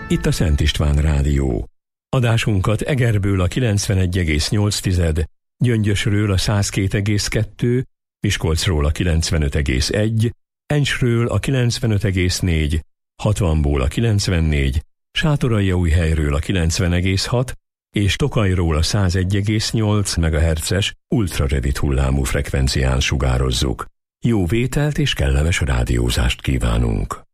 Itt a Szent István Rádió. Adásunkat Egerből a 91,8, Gyöngyösről a 102,2, Miskolcról a 95,1, Encsről a 95,4, 60-ból a 94, Sátoraljaújhelyről a 90,6 és Tokajról a 101,8 MHz-es ultrarövid hullámú frekvencián sugározzuk. Jó vételt és kellemes rádiózást kívánunk!